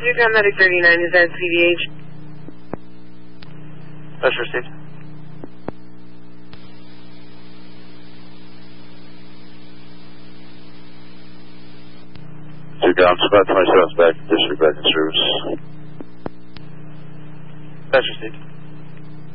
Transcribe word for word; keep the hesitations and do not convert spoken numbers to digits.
Recon Medic thirty-nine, is that C D H? That's received. Two down, Squad twenty-seven back, district back in service. That's received.